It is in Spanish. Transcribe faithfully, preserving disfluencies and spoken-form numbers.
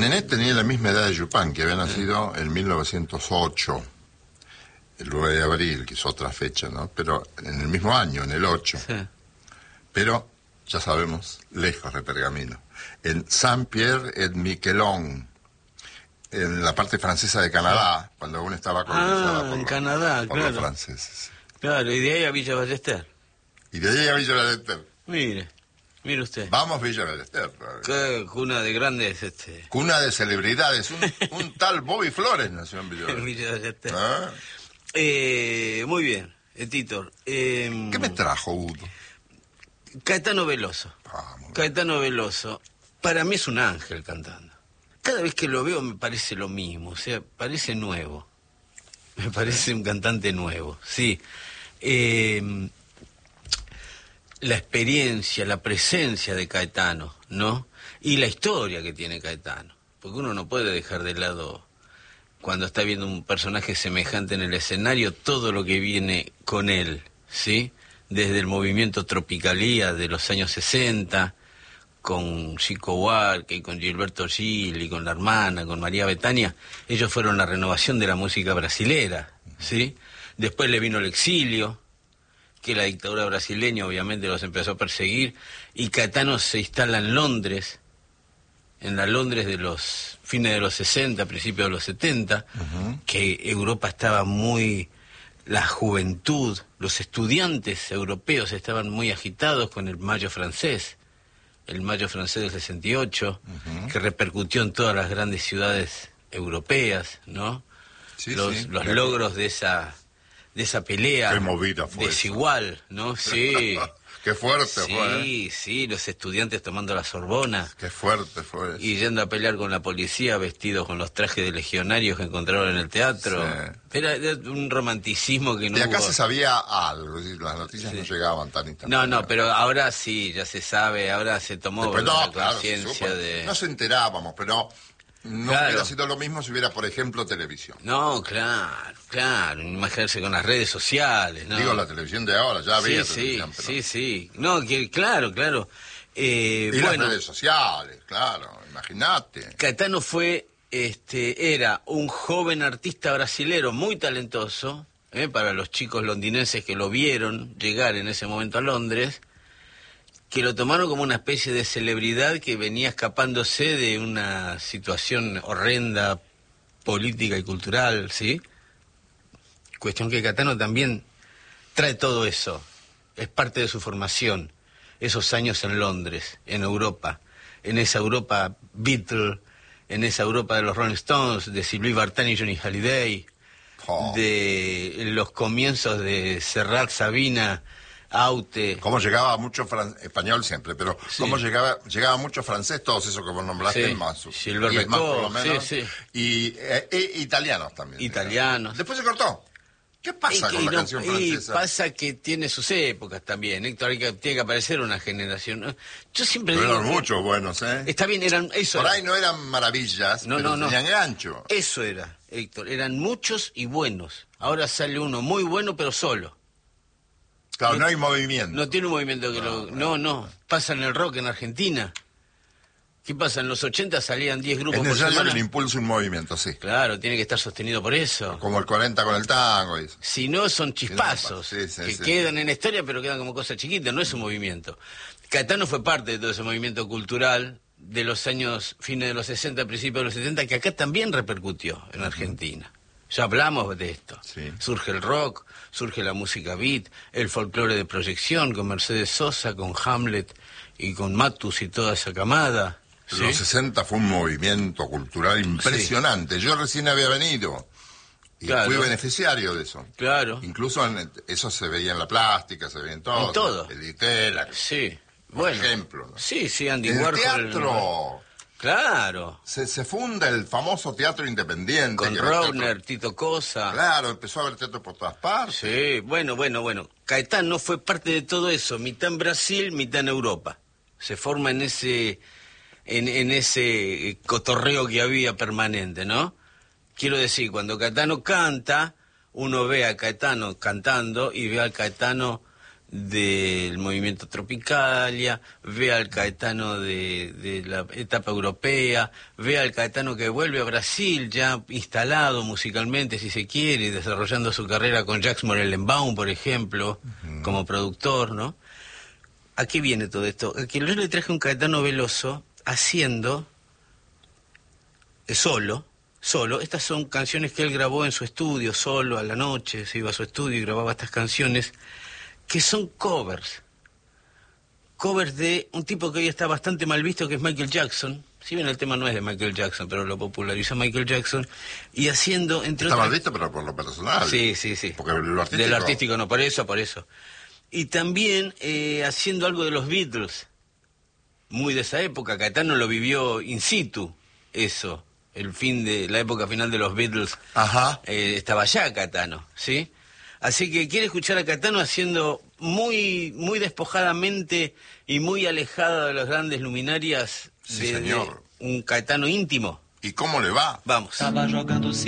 Nenet tenía la misma edad de Yupan, que había nacido en mil novecientos ocho, el nueve de abril, que es otra fecha, ¿no? Pero en el mismo año, en el ocho. Sí. Pero, ya sabemos, lejos de Pergamino. En Saint-Pierre-et-Miquelon, en la parte francesa de Canadá, cuando aún estaba colonizada ah, por, en los, Canadá, por claro. los franceses. Claro, y de ahí a Villa Ballester. Y de ahí a Villa Ballester. Mire, mire usted. Vamos Villa Ballester. Qué cuna de grandes, este... Cuna de celebridades. Un, un tal Bobby Flores nació en Villa Ballester. Villa Ballester. ¿Ah? Eh, muy bien, eh, Tito. Eh, ¿Qué me trajo, Udo? Caetano Veloso. Ah, Caetano Veloso. Para mí es un ángel cantando. Cada vez que lo veo me parece lo mismo, o sea, parece nuevo. Me parece un cantante nuevo, sí. Eh, la experiencia, la presencia de Caetano, ¿no? Y la historia que tiene Caetano. Porque uno no puede dejar de lado, cuando está viendo un personaje semejante en el escenario, todo lo que viene con él, ¿sí? Desde el movimiento Tropicalía de los años sesenta, con Chico Buarque, con Gilberto Gil y con la hermana, con María Bethânia. Ellos fueron la renovación de la música brasilera, ¿sí? Después le vino el exilio, que la dictadura brasileña obviamente los empezó a perseguir, y Caetano se instala en Londres, en la Londres de los fines de los sesenta, principios de los setenta, uh-huh. que Europa estaba muy... la juventud, los estudiantes europeos estaban muy agitados con el Mayo francés, el Mayo francés del sesenta y ocho, uh-huh. que repercutió en todas las grandes ciudades europeas, ¿no? Sí, los sí, los claro. logros de esa de esa pelea Qué movida fue desigual, eso. ¿no? Sí. Qué fuerte sí, fue. Sí, sí, los estudiantes tomando la Sorbona. Qué fuerte fue eso. Y yendo a pelear con la policía vestidos con los trajes de legionarios que encontraron en el teatro. Sí. Era, era un romanticismo que no Y acá hubo... se sabía algo, las noticias sí. no llegaban tan instantáneamente. No, no, pero ahora sí, ya se sabe, ahora se tomó Después, no, la claro, conciencia de... No se enterábamos, pero... No claro. hubiera sido lo mismo si hubiera, por ejemplo, televisión. No, claro, claro, imaginarse con las redes sociales, ¿no? Digo, la televisión de ahora, ya había sí, televisión. Sí, pero... sí, sí, no, que, claro, claro. Eh, y bueno, las redes sociales, claro, imagínate. Caetano fue, este, era un joven artista brasilero muy talentoso, ¿eh? Para los chicos londinenses que lo vieron llegar en ese momento a Londres, que lo tomaron como una especie de celebridad que venía escapándose de una situación horrenda política y cultural, ¿sí? Cuestión que Caetano también trae todo eso, es parte de su formación, esos años en Londres, en Europa, en esa Europa Beatle, en esa Europa de los Rolling Stones, de Sylvie Vartan y Johnny Hallyday, oh. de los comienzos de Serrat, Sabina, Aute. Cómo llegaba mucho fran... español siempre, pero sí. cómo llegaba llegaba mucho francés, todos esos que vos nombraste, sí. más, Gilbert y más por lo Becot, menos, sí, sí. y eh, eh, italianos también. Italianos. Digamos. Después se cortó. ¿Qué pasa y, con y la no, canción francesa? Y pasa que tiene sus épocas también, Héctor, hay que, tiene que aparecer una generación. Yo siempre pero digo... eran muchos buenos, ¿eh? Está bien, eran... Eso por era. ahí no eran maravillas, no, pero no, no. tenían gancho. Eso era, Héctor, eran muchos y buenos. Ahora sale uno muy bueno, pero solo. Claro, no, no hay movimiento. No tiene un movimiento que no, lo... No, no, no. Pasa en el rock en Argentina. ¿Qué pasa? En los ochenta salían diez grupos es por necesario semana. que le impulse un movimiento, sí. Claro, tiene que estar sostenido por eso. Como el cuarenta con el tango y eso. Si no, son chispazos, sí, sí, que sí, quedan sí. en la historia, pero quedan como cosas chiquitas, no es un movimiento. Caetano fue parte de todo ese movimiento cultural de los años, fines de los sesenta, principios de los setenta, que acá también repercutió en Argentina. Ya hablamos de esto. Sí. Surge el rock, surge la música beat, el folclore de proyección con Mercedes Sosa, con Hamlet y con Matus y toda esa camada. ¿Sí? ¿Sí? Los sesenta fue un movimiento cultural impresionante. Sí. Yo recién había venido y claro. fui beneficiario de eso. Claro. Incluso en, eso se veía en la plástica, se veía en todo. En todo. El Itela. Sí. Por bueno. ejemplo. ¿no? Sí, sí, Andy el Warhol. teatro. Claro. Se, se funda el famoso teatro independiente. Con Rauner, Tito Cosa. Claro, empezó a haber teatro por todas partes. Sí, bueno, bueno, bueno. Caetano fue parte de todo eso, mitad en Brasil, mitad en Europa. Se forma en ese... En, en ese cotorreo que había permanente, ¿no? Quiero decir, cuando Caetano canta, uno ve a Caetano cantando y ve al Caetano del movimiento Tropicalia, ve al Caetano de, de la etapa europea, ve al Caetano que vuelve a Brasil, ya instalado musicalmente, si se quiere, desarrollando su carrera con Jacques Morellenbaum, por ejemplo, uh-huh. como productor, ¿no? ¿A qué viene todo esto? A que yo le traje un Caetano Veloso haciendo solo, solo, estas son canciones que él grabó en su estudio, solo, a la noche, se iba a su estudio y grababa estas canciones, que son covers, covers de un tipo que hoy está bastante mal visto, que es Michael Jackson. Si bien el tema no es de Michael Jackson, pero lo popularizó Michael Jackson, y haciendo, entre Está otras... mal visto, pero por lo personal. Sí, sí, sí. Porque lo artístico... De lo artístico no, por eso, por eso. Y también eh, haciendo algo de los Beatles, muy de esa época. Caetano lo vivió in situ, eso, el fin de, la época final de los Beatles. Ajá. Eh, estaba allá Caetano, ¿sí? Así que quiere escuchar a Caetano haciendo muy muy despojadamente y muy alejada de las grandes luminarias, sí, de, señor. de un Caetano íntimo. ¿Y cómo le va? Vamos.